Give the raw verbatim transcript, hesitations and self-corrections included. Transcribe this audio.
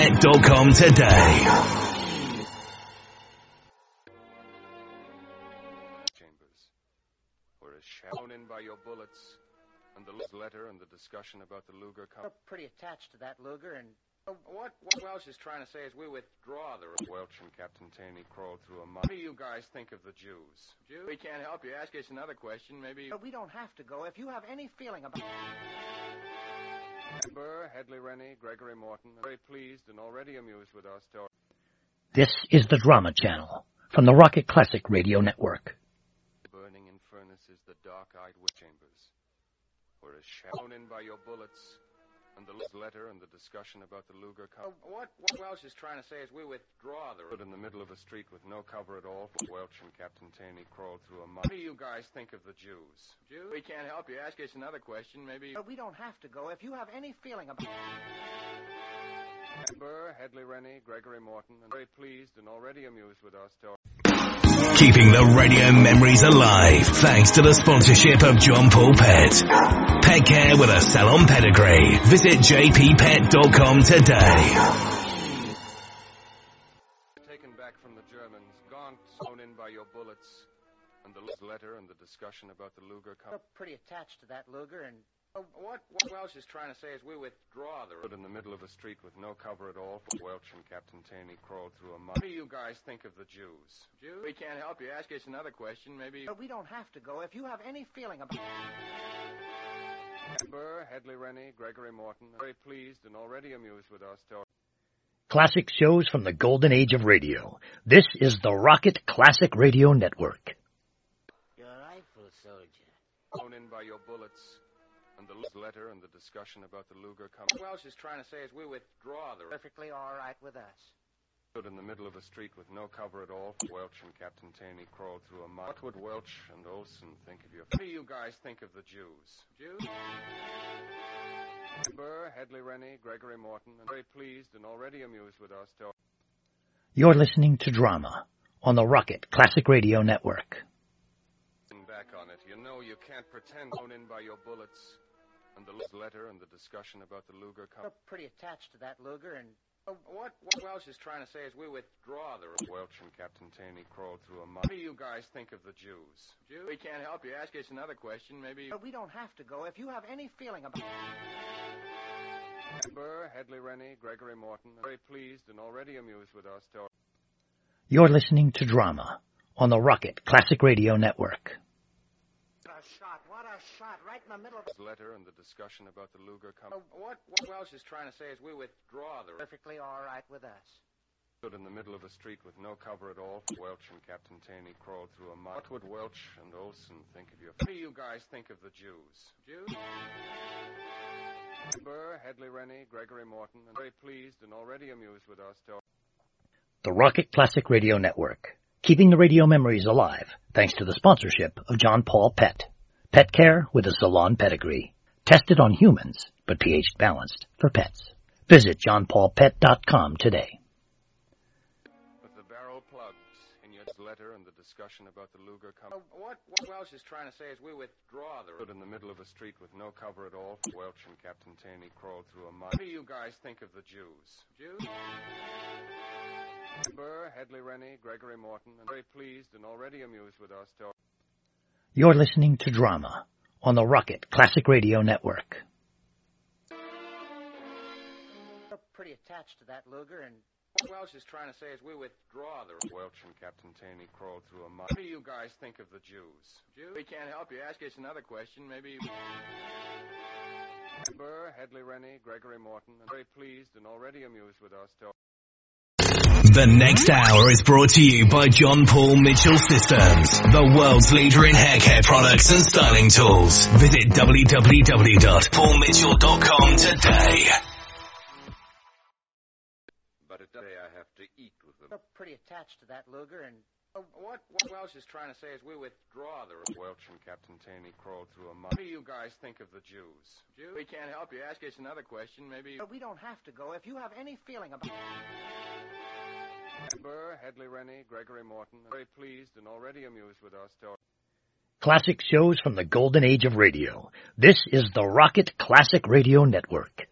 dot com today. Chambers, whereas shown in by your bullets and the letter and the discussion about the Luger. Com- We're pretty attached to that Luger, and uh, what, what Welch is trying to say is we withdraw the... Welch and Captain Taney crawled through a mud. What do you guys think of the Jews? Jews? We can't help you. Ask us another question, maybe... But we don't have to go. If you have any feeling about... Burr, Hedley Rennie, Gregory Morton, very pleased and already amused with our story. This is the Drama Channel from the Rocket Classic Radio Network. Burning in furnaces the dark-eyed witch chambers, whereas shown in by your bullets and the letter and the discussion about the Luger. Com- uh, what, what Welch is trying to say is we withdraw the... In the middle of a street with no cover at all, Welch and Captain Taney crawled through a mud. What do you guys think of the Jews? Jews? We can't help you. Ask us another question, maybe... But we don't have to go. If you have any feeling about... Burr, Hedley Rennie, Gregory Morton, and very pleased and already amused with our story. Keeping the radio memories alive thanks to the sponsorship of John Paul Pet. Pet care with a salon pedigree. Visit j p pet dot com today. Taken back from the Germans, gaunt, sewn in by your bullets, and the letter and the discussion about the Luger. Com- We're pretty attached to that Luger, and... Uh, what, what Welch is trying to say is we withdraw the... In the middle of a street with no cover at all, Welch and Captain Taney crawled through a mud. What do you guys think of the Jews? Jews? We can't help you. Ask us another question, maybe... But we don't have to go. If you have any feeling about... Burr, Hedley Rennie, Gregory Morton, very pleased and already amused with our story. Classic shows from the golden age of radio. This is the Rocket Classic Radio Network. Your rifle, soldier. Thrown in by your bullets and the letter and the discussion about the Luger. Com- what Welch is trying to say is we withdraw the... Perfectly all right with us. Stood in the middle of a street with no cover at all. Welch and Captain Taney crawled through a mud. What would Welch and Olson think of you? What do you guys think of the Jews? Jews? Burr, Hedley Rennie, Gregory Morton, and very pleased and already amused with our story. You're listening to Drama on the Rocket Classic Radio Network. Back on it, you know you can't pretend thrown in by your bullets and the letter and the discussion about the Luger. Com- We're pretty attached to that Luger, and... Uh, what, what Welch is trying to say is we withdraw the... Welch and Captain Taney crawled through a mud. What do you guys think of the Jews? Jews? We can't help you. Ask us another question, maybe... But we don't have to go. If you have any feeling about... Burr, Hedley Rennie, Gregory Morton, very pleased and already amused with our story. You're listening to Drama on the Rocket Classic Radio Network. What a shot. What a shot. Right in the middle of... Letter and the discussion about the Luger. Com- uh, what, what Welch is trying to say is we withdraw the... Perfectly all right with us. Stood in the middle of a street with no cover at all. Welch and Captain Taney crawled through a mud. What would Welch and Olson think of you? What do you guys think of the Jews? Jews? Burr, Hedley Rennie, Gregory Morton, and very pleased and already amused with our story. The Rocket Classic Radio Network, keeping the radio memories alive thanks to the sponsorship of John Paul Pet. Pet care with a salon pedigree. Tested on humans, but pH balanced for pets. Visit john paul pet dot com today. With the barrel plugged in your letter and the discussion about the Luger. Com- uh, what, what Welch is trying to say is we withdraw the... Stood in the middle of a street with no cover at all. Welch and Captain Taney crawled through a mud. What do you guys think of the Jews? Jews? Burr, Hedley Rennie, Gregory Morton, and very pleased and already amused with our story. You're listening to Drama on the Rocket Classic Radio Network. We're pretty attached to that Luger, and... What Welch is trying to say is we withdraw the... Welch and Captain Taney crawled through a mud. What do you guys think of the Jews? Jews? We can't help you. Ask us another question, maybe... Burr, Hedley Rennie, Gregory Morton, and very pleased and already amused with our story. The next hour is brought to you by John Paul Mitchell Systems, the world's leader in hair care products and styling tools. Visit w w w dot paul mitchell dot com today. But today I have to eat with them. We're pretty attached to that Luger, and... Uh, what, what Welch is trying to say is we withdraw the... Welch and Captain Taney crawled through a mud. What do you guys think of the Jews? Jews? We can't help you. Ask us another question, maybe... But we don't have to go. If you have any feeling about... Burr, Hedley Rennie, Gregory Morton, very pleased and already amused with our story. Classic shows from the golden age of radio. This is the Rocket Classic Radio Network.